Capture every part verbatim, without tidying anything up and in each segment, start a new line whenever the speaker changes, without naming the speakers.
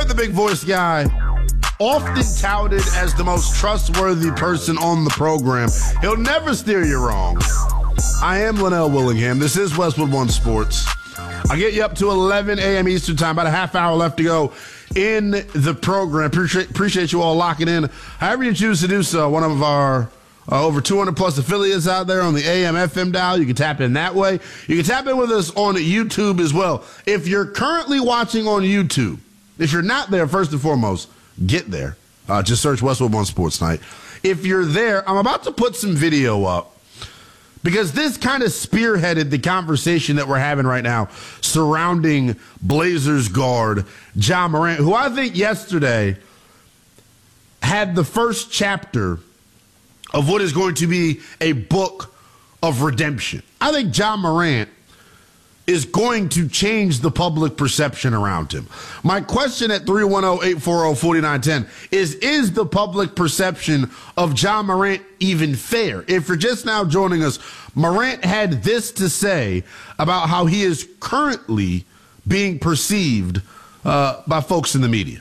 have the big voice guy, often touted as the most trustworthy person on the program. He'll never steer you wrong. I am Linnell Willingham. This is Westwood One Sports. I'll get you up to eleven a.m. Eastern time, about a half hour left to go in the program. Appreciate, appreciate you all locking in. However you choose to do so, one of our uh, over two hundred plus affiliates out there on the A M F M dial, you can tap in that way. You can tap in with us on YouTube as well. If you're currently watching on YouTube, if you're not there, first and foremost, get there. Uh, just search Westwood One Sports Night. If you're there, I'm about to put some video up because this kind of spearheaded the conversation that we're having right now surrounding Blazers guard Ja Morant, who I think yesterday had the first chapter of what is going to be a book of redemption. I think Ja Morant is going to change the public perception around him. My question at three one zero, eight four zero, four nine one zero is, is the public perception of Ja Morant even fair? If you're just now joining us, Morant had this to say about how he is currently being perceived uh, by folks in the media.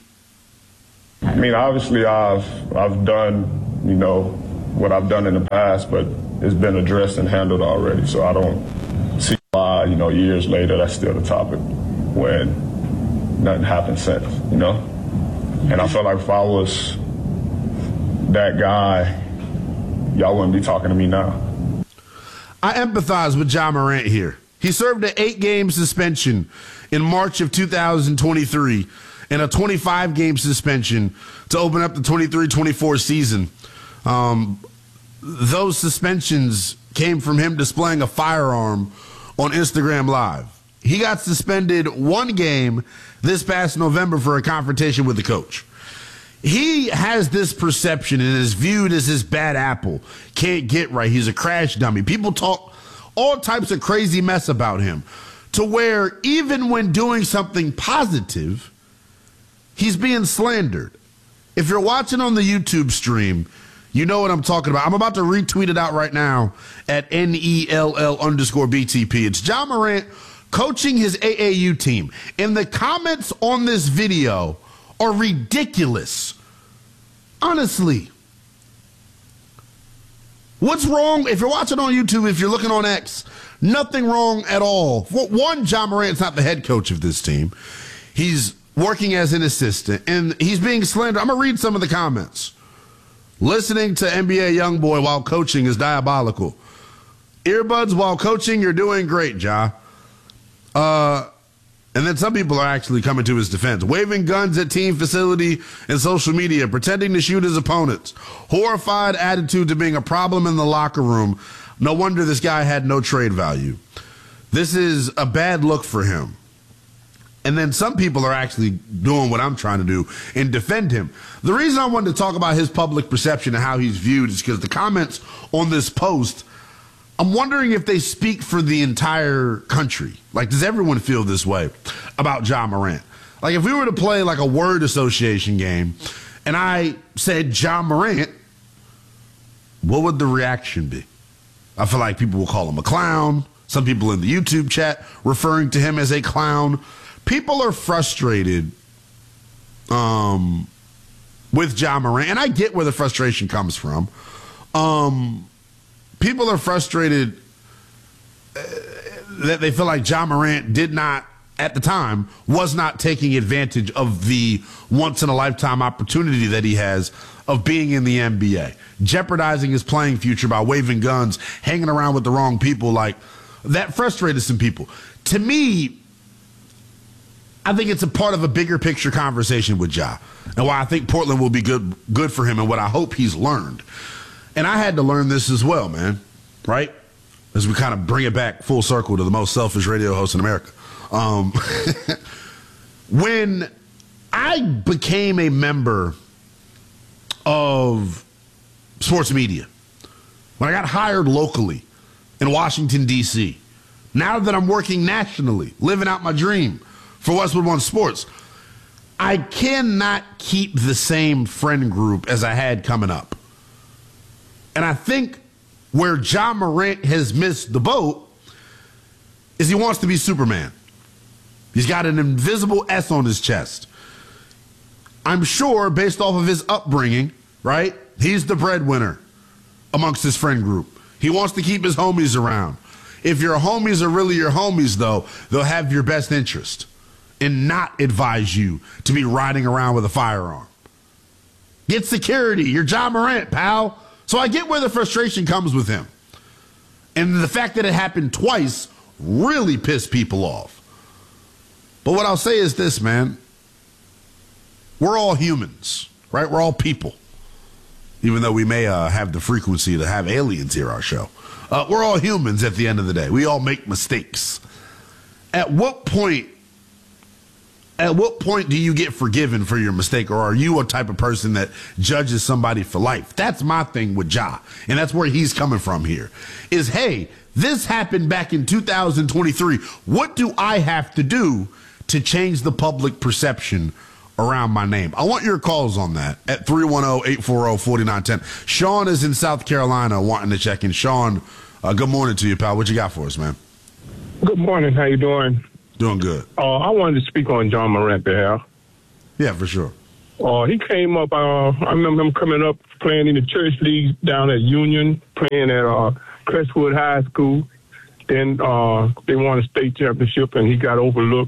I mean, obviously I've, I've done, you know, what I've done in the past, but it's been addressed and handled already, so I don't see why, you know, years later, that's still the topic when nothing happened since, you know? And I feel like if I was that guy, y'all wouldn't be talking to me now.
I empathize with Ja Morant here. He served an eight-game suspension in March of two thousand twenty-three and a twenty-five game suspension to open up the twenty-three twenty-four season. Um, those suspensions came from him displaying a firearm on Instagram Live. He got suspended one game this past November for a confrontation with the coach. He has this perception and is viewed as this bad apple. Can't get right. He's a crash dummy. People talk all types of crazy mess about him to where even when doing something positive, he's being slandered. If you're watching on the YouTube stream, you know what I'm talking about. I'm about to retweet it out right now at N E L L underscore B T P. It's Ja Morant coaching his A A U team. And the comments on this video are ridiculous. Honestly. What's wrong? If you're watching on YouTube, if you're looking on X, nothing wrong at all. One, Ja Morant's not the head coach of this team. He's working as an assistant, and he's being slandered. I'm going to read some of the comments. Listening to N B A Youngboy while coaching is diabolical. Earbuds while coaching, you're doing great, Ja. Uh, and then some people are actually coming to his defense. Waving guns at team facility and social media, pretending to shoot his opponents. Horrified attitude to being a problem in the locker room. No wonder this guy had no trade value. This is a bad look for him. And then some people are actually doing what I'm trying to do and defend him. The reason I wanted to talk about his public perception and how he's viewed is because the comments on this post, I'm wondering if they speak for the entire country. Like, does everyone feel this way about Ja Morant? Like, if we were to play like a word association game and I said Ja Morant, what would the reaction be? I feel like people will call him a clown. Some people in the YouTube chat referring to him as a clown. People are frustrated um, with Ja Morant, and I get where the frustration comes from. Um, people are frustrated uh, that they feel like Ja Morant did not, at the time, was not taking advantage of the once-in-a-lifetime opportunity that he has of being in the N B A, jeopardizing his playing future by waving guns, hanging around with the wrong people. Like, that frustrated some people. To me, I think it's a part of a bigger picture conversation with Ja, and why I think Portland will be good good for him and what I hope he's learned. And I had to learn this as well, man, right? As we kind of bring it back full circle to the most selfish radio host in America. Um, when I became a member of sports media, when I got hired locally in Washington, D C, now that I'm working nationally, living out my dream for Westwood One Sports, I cannot keep the same friend group as I had coming up. And I think where Ja Morant has missed the boat is he wants to be Superman. He's got an invisible S on his chest. I'm sure based off of his upbringing, right? He's the breadwinner amongst his friend group. He wants to keep his homies around. If your homies are really your homies, though, they'll have your best interest and not advise you to be riding around with a firearm. Get security. You're Ja Morant, pal. So I get where the frustration comes with him. And the fact that it happened twice really pissed people off. But what I'll say is this, man. We're all humans, right? We're all people. Even though we may uh, have the frequency to have aliens hear our show. Uh, we're all humans at the end of the day. We all make mistakes. At what point, at what point do you get forgiven for your mistake? Or are you a type of person that judges somebody for life? That's my thing with Ja. And that's where he's coming from here. Is, hey, this happened back in two thousand twenty-three. What do I have to do to change the public perception around my name? I want your calls on that at three one zero, eight four zero, four nine one zero. Sean is in South Carolina wanting to check in. Sean, uh, good morning to you, pal. What you got for us, man?
Good morning. How you doing?
Doing good.
Uh, I wanted to speak on Ja Morant behalf.
Yeah, for sure.
Uh, he came up, uh, I remember him coming up playing in the church league down at Union, playing at uh, Crestwood High School. Then uh, they won a state championship, and he got overlooked.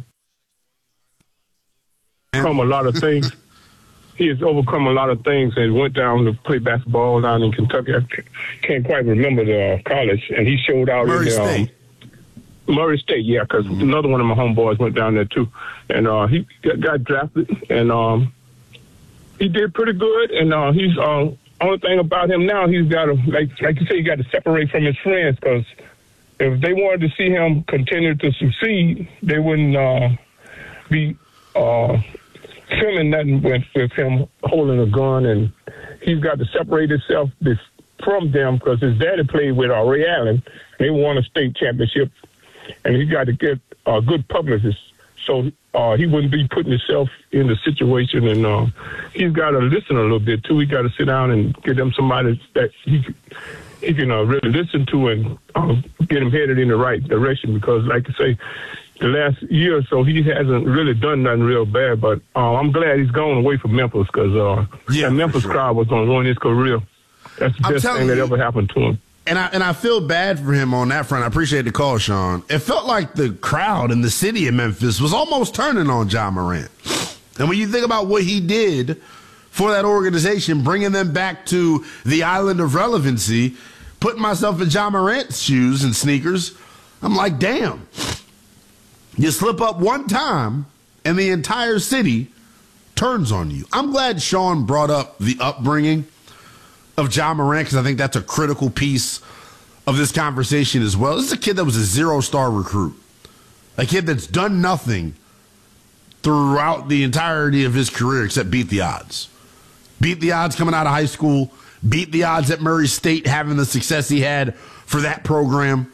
Overcome a lot of things. He has overcome a lot of things and went down to play basketball down in Kentucky. I can't quite remember the uh, college, and he showed out
Murray
in the,
State.
Um, Murray State, yeah, because mm-hmm. another one of my homeboys went down there too, and uh, he got, got drafted, and um, he did pretty good. And uh, he's uh, only thing about him now, he's got to, like like you say, he got to separate from his friends, because if they wanted to see him continue to succeed, they wouldn't uh, be. Uh, filming nothing with, with him holding a gun, and he's got to separate himself this, from them, because his daddy played with uh, Ray Allen. They won a state championship, and he got to get a uh, good publicist, so uh, he wouldn't be putting himself in the situation. And uh, he's got to listen a little bit too. He got to sit down and get them somebody that he he can uh, really listen to, and uh, get him headed in the right direction. Because, like I say, the last year or so, he hasn't really done nothing real bad, but uh, I'm glad he's gone away from Memphis, because uh,
yeah,
that Memphis
sure.
crowd was going to ruin his career. That's the
I'm
best thing
you,
that ever happened to him.
And I and I feel bad for him on that front. I appreciate the call, Sean. It felt like the crowd in the city of Memphis was almost turning on Ja Morant. And when you think about what he did for that organization, bringing them back to the island of relevancy, putting myself in Ja Morant's shoes and sneakers, I'm like, damn. You slip up one time, and the entire city turns on you. I'm glad Sean brought up the upbringing of Ja Morant, because I think that's a critical piece of this conversation as well. This is a kid that was a zero-star recruit, a kid that's done nothing throughout the entirety of his career except beat the odds. Beat the odds coming out of high school, beat the odds at Murray State having the success he had for that program,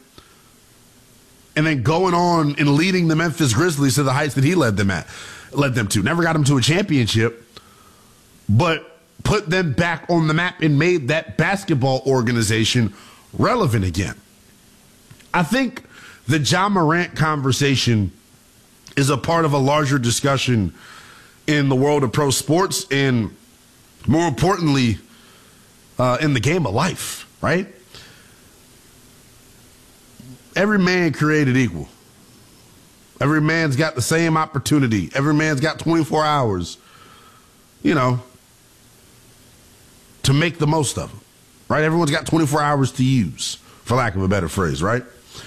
and then going on and leading the Memphis Grizzlies to the heights that he led them at, led them to. Never got them to a championship, but put them back on the map and made that basketball organization relevant again. I think the Ja Morant conversation is a part of a larger discussion in the world of pro sports, and more importantly, uh, in the game of life, right? Every man created equal. Every man's got the same opportunity. Every man's got twenty-four hours, you know, to make the most of them, right? Everyone's got twenty-four hours to use, for lack of a better phrase, right?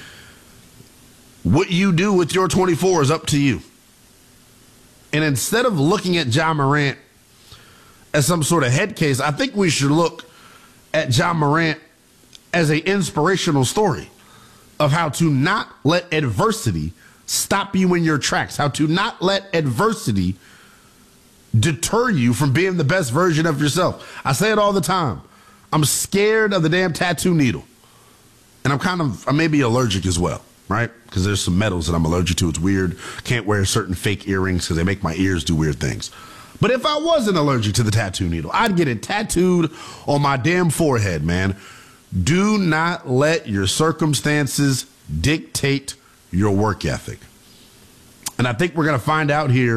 What you do with your twenty-four is up to you. And instead of looking at Ja Morant as some sort of head case, I think we should look at Ja Morant as an inspirational story of how to not let adversity stop you in your tracks, how to not let adversity deter you from being the best version of yourself. I say it all the time. I'm scared of the damn tattoo needle. And I'm kind of, I may be allergic as well, right? Because there's some metals that I'm allergic to. It's weird. Can't wear certain fake earrings because they make my ears do weird things. But if I wasn't allergic to the tattoo needle, I'd get it tattooed on my damn forehead, man. Do not let your circumstances dictate your work ethic. And I think we're going to find out here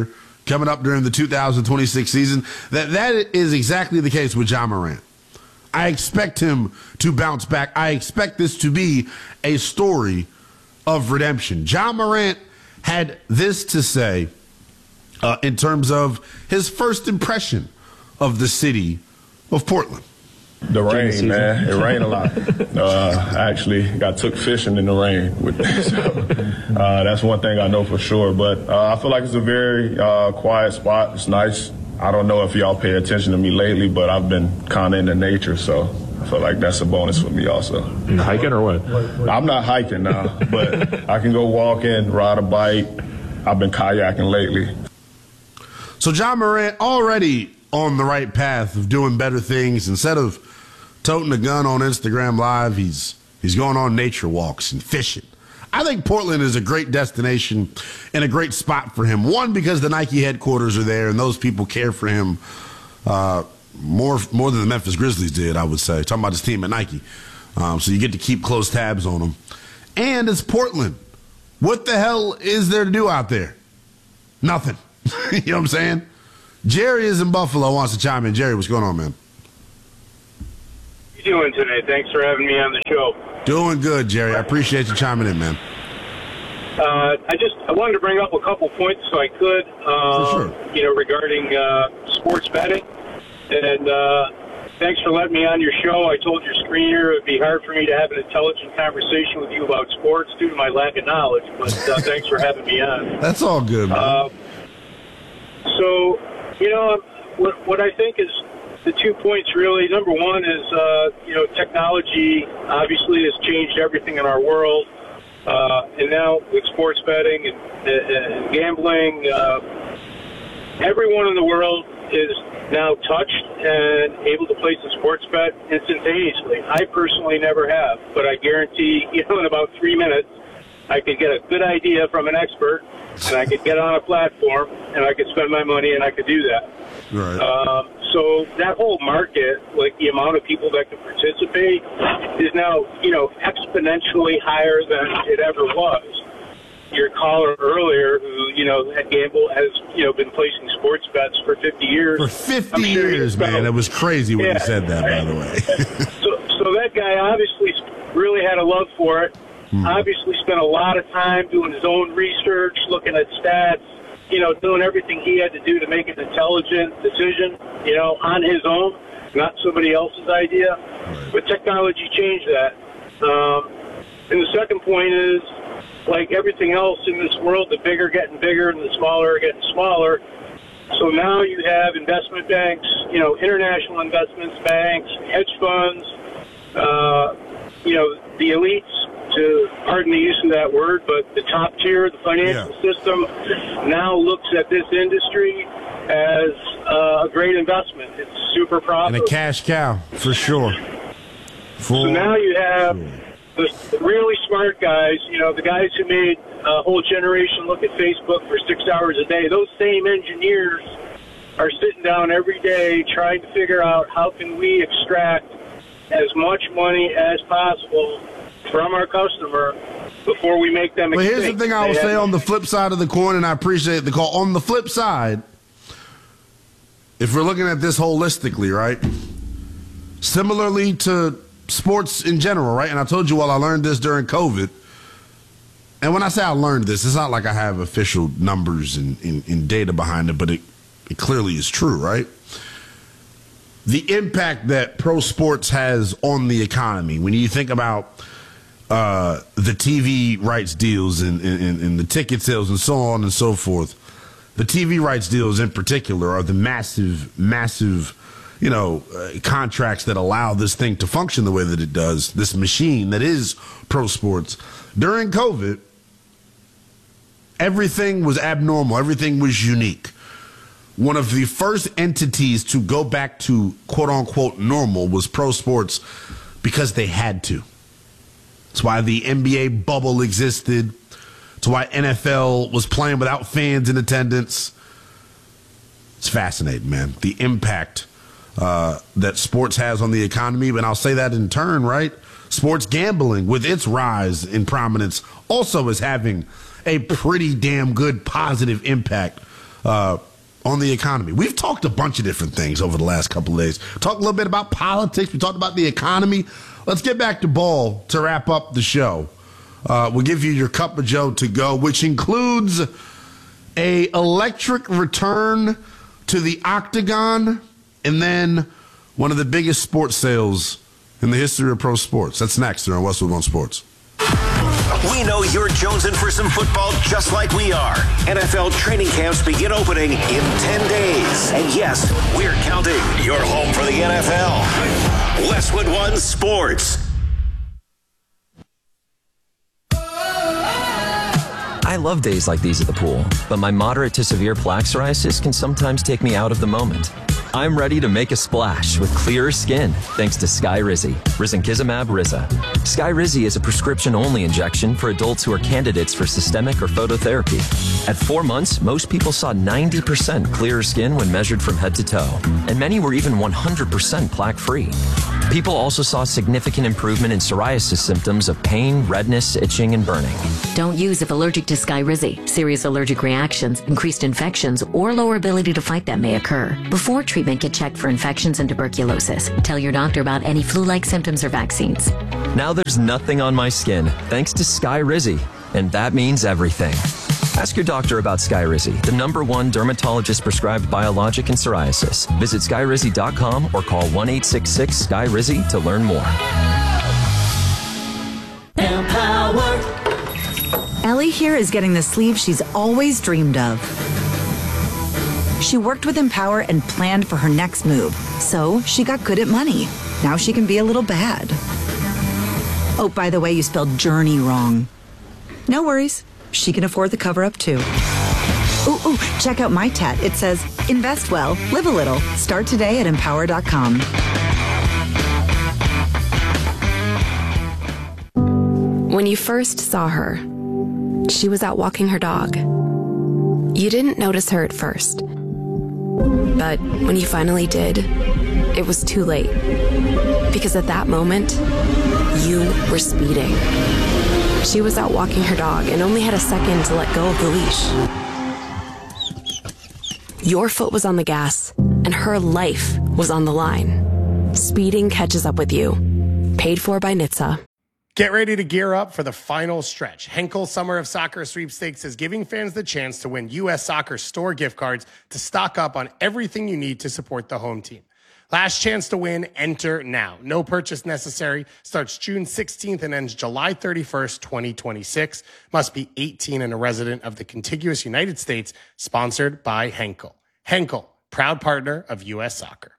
coming up during the two thousand twenty-six season, that that is exactly the case with Ja Morant. I expect him to bounce back. I expect this to be a story of redemption. Ja Morant had this to say uh, in terms of his first impression of the city of Portland.
The rain, man. It rained a lot. Uh, I actually got took fishing in the rain with me. So, uh, that's one thing I know for sure. But uh, I feel like it's a very uh, quiet spot. It's nice. I don't know if y'all pay attention to me lately, but I've been kind of into nature, so I feel like that's a bonus for me also.
You hiking or what?
I'm not hiking now, but I can go walking, ride a bike. I've been kayaking lately.
So Ja Morant already on the right path of doing better things. Instead of toting a gun on Instagram Live, he's he's going on nature walks and fishing. I think Portland is a great destination and a great spot for him. One, because the Nike headquarters are there and those people care for him uh, more more than the Memphis Grizzlies did, I would say. Talking about his team at Nike. Um, so you get to keep close tabs on him. And it's Portland. What the hell is there to do out there? Nothing. You know what I'm saying? Jerry is in Buffalo, wants to chime in. Jerry, what's going on, man?
How you doing today? Thanks for having me on the show.
Doing good, Jerry. I appreciate you chiming in, man.
Uh, I just I wanted to bring up a couple points so I could, um,
For sure.
you know, regarding uh, sports betting. And uh, thanks for letting me on your show. I told your screener it would be hard for me to have an intelligent conversation with you about sports due to my lack of knowledge. But uh, thanks for having me on.
That's all good, man.
Uh, so, you know, what, what I think is the two points really, number one is, uh, you know, technology obviously has changed everything in our world. Uh, and now with sports betting and, and gambling, uh, everyone in the world is now touched and able to place a sports bet instantaneously. I personally never have, but I guarantee, you know, in about three minutes, I could get a good idea from an expert, and I could get on a platform, and I could spend my money, and I could do that.
Right.
Um, so that whole market, like the amount of people that can participate, is now, you know, exponentially higher than it ever was. Your caller earlier, who, you know, had gamble has, you know, been placing sports bets for fifty years.
For fifty
I'm sure
years,
spent-
man. It was crazy when
Yeah.
you said that, by the way.
so, so that guy obviously really had a love for it.
Hmm.
Obviously spent a lot of time doing his own research, looking at stats, you know, doing everything he had to do to make an intelligent decision, you know, on his own, not somebody else's idea.
Right.
But technology changed that. Um, and the second point is, like everything else in this world, the bigger getting bigger and the smaller are getting smaller. So now you have investment banks, you know, international investments banks, hedge funds, uh, you know, the elites, to pardon the use of that word, but the top tier, the financial
Yeah.
system now looks at this industry as uh, a great investment. It's super
And
profitable.
a cash cow, for sure. For
So now you have the really smart guys, you know, the guys who made a whole generation look at Facebook for six hours a day. Those same engineers are sitting down every day trying to figure out how can we extract as much money as possible from our customer before we make them
But
extinct.
here's the thing I will
They
say
have-
on the flip side of the coin, and I appreciate the call. On the flip side, if we're looking at this holistically, right? Similarly to sports in general, right? And I told you, well, I learned this during COVID. And when I say I learned this, it's not like I have official numbers and, and, and data behind it, but it, it clearly is true, right? The impact that pro sports has on the economy, when you think about uh, the T V rights deals and, and, and the ticket sales and so on and so forth, the T V rights deals in particular are the massive, massive, you know, uh, contracts that allow this thing to function the way that it does, this machine that is pro sports. During COVID, everything was abnormal. Everything was unique. One of the first entities to go back to quote unquote normal was pro sports because they had to. That's why the N B A bubble existed. That's why N F L was playing without fans in attendance. It's fascinating, man. The impact uh, that sports has on the economy. And I'll say that in turn, right? Sports gambling, with its rise in prominence, also is having a pretty damn good positive impact uh, on the economy. We've talked a bunch of different things over the last couple of days. Talked a little bit about politics. We talked about the economy. Let's get back to ball to wrap up the show. Uh, we'll give you your Cup of Joe to go, which includes a electric return to the Octagon and then one of the biggest sports sales in the history of pro sports. That's next here on Westwood One Sports.
We know you're jonesing for some football just like we are. N F L training camps begin opening in ten days. And yes, we're counting. You're home for the N F L. Westwood One Sports.
I love days like these at the pool, but my moderate to severe plaque psoriasis can sometimes take me out of the moment. I'm ready to make a splash with clearer skin thanks to Skyrizi, Risankizumab Riza. Skyrizi is a prescription-only injection for adults who are candidates for systemic or phototherapy. At four months, most people saw ninety percent clearer skin when measured from head to toe, and many were even one hundred percent plaque-free. People also saw significant improvement in psoriasis symptoms of pain, redness, itching, and burning.
Don't use if allergic to Skyrizi. Serious allergic reactions, increased infections, or lower ability to fight them may occur. Before treatment, get checked for infections and tuberculosis. Tell your doctor about any flu-like symptoms or vaccines.
Now there's nothing on my skin thanks to Skyrizi, and that means everything. Ask your doctor about Skyrizi, the number one dermatologist-prescribed biologic in psoriasis. Visit skyrizi dot com or call one eight six six Sky Rizi to learn more.
Empower. Ellie here is getting the sleeve she's always dreamed of. She worked with Empower and planned for her next move, so she got good at money. Now she can be a little bad. Oh, by the way, you spelled journey wrong. No worries. She can afford the cover-up, too. Ooh, ooh, check out my tat. It says, invest well, live a little. Start today at empower dot com.
When you first saw her, she was out walking her dog. You didn't notice her at first. But when you finally did, it was too late. Because at that moment, you were speeding. She was out walking her dog and only had a second to let go of the leash. Your foot was on the gas, and her life was on the line. Speeding catches up with you. Paid for by N H T S A.
Get ready to gear up for the final stretch. Henkel Summer of Soccer Sweepstakes is giving fans the chance to win U S Soccer store gift cards to stock up on everything you need to support the home team. Last chance to win, enter now. No purchase necessary. Starts June sixteenth and ends July thirty-first, twenty twenty-six. Must be eighteen and a resident of the contiguous United States. Sponsored by Henkel. Henkel, proud partner of U S Soccer.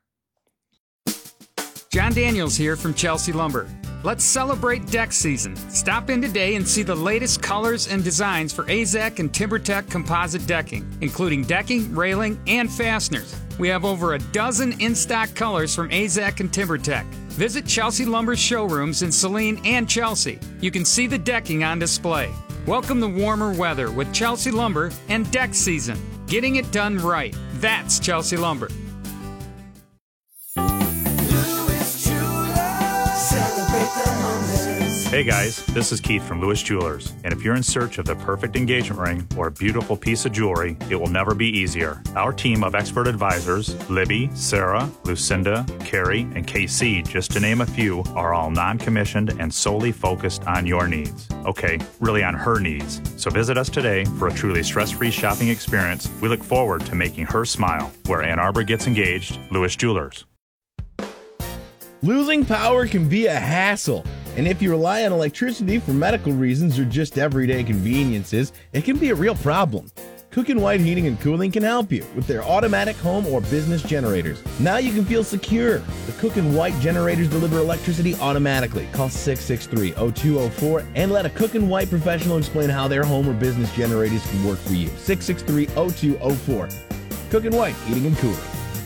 John Daniels here from Chelsea Lumber. Let's celebrate deck season. Stop in today and see the latest colors and designs for A Z E C and TimberTech composite decking, including decking, railing, and fasteners. We have over a dozen in-stock colors from A Z E C and TimberTech. Visit Chelsea Lumber's showrooms in Saline and Chelsea. You can see the decking on display. Welcome the warmer weather with Chelsea Lumber and deck season. Getting it done right. That's Chelsea Lumber.
Hey guys, this is Keith from Lewis Jewelers, and if you're in search of the perfect engagement ring or a beautiful piece of jewelry, it will never be easier. Our team of expert advisors, Libby, Sarah, Lucinda, Carrie, and K C, just to name a few, are all non-commissioned and solely focused on your needs. Okay, really on her needs. So visit us today for a truly stress-free shopping experience. We look forward to making her smile. Where Ann Arbor gets engaged, Lewis Jewelers.
Losing power can be a hassle, and if you rely on electricity for medical reasons or just everyday conveniences, it can be a real problem. Cook and White Heating and Cooling can help you with their automatic home or business generators. Now you can feel secure. The Cook and White generators deliver electricity automatically. Call six six three, oh two oh four and let a Cook and White professional explain how their home or business generators can work for you. six six three, oh two oh four. Cook and White Heating and Cooling.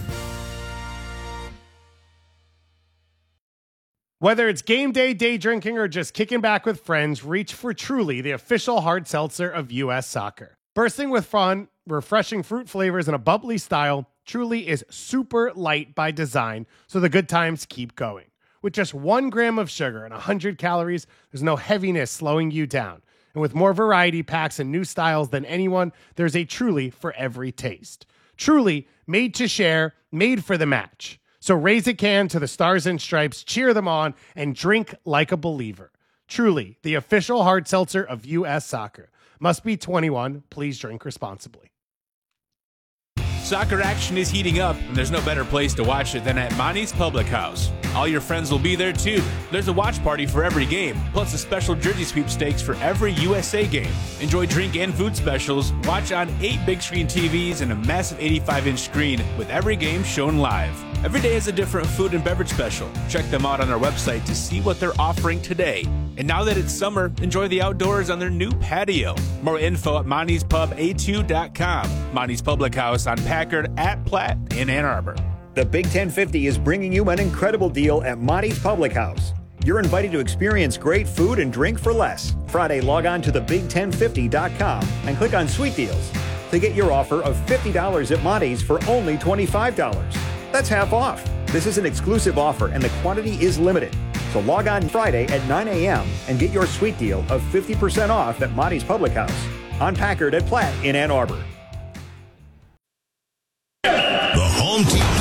Whether it's game day, day drinking, or just kicking back with friends, reach for Truly, the official hard seltzer of U S Soccer. Bursting with fun, refreshing fruit flavors, and a bubbly style, Truly is super light by design, so the good times keep going. With just one gram of sugar and one hundred calories, there's no heaviness slowing you down. And with more variety packs and new styles than anyone, there's a Truly for every taste. Truly, made to share, made for the match. So raise a can to the Stars and Stripes, cheer them on, and drink like a believer. Truly, the official hard seltzer of U S Soccer. Must be twenty-one. Please drink responsibly.
Soccer action is heating up, and there's no better place to watch it than at Monty's Public House. All your friends will be there too. There's a watch party for every game, plus a special jersey sweepstakes for every U S A game. Enjoy drink and food specials, watch on eight big screen T Vs and a massive eighty-five inch screen with every game shown live. Every day is a different food and beverage special. Check them out on our website to see what they're offering today. And now that it's summer, enjoy the outdoors on their new patio. More info at monty's pub a two dot com. Monty's Public House on Packard at Platt in Ann Arbor.
The Big ten fifty is bringing you an incredible deal at Monty's Public House. You're invited to experience great food and drink for less. Friday, log on to the big ten fifty dot com and click on Sweet Deals to get your offer of fifty dollars at Monty's for only twenty-five dollars. That's half off. This is an exclusive offer and the quantity is limited. So log on Friday at nine a.m. and get your sweet deal of fifty percent off at Monty's Public House on Packard at Platt in Ann Arbor.
The home team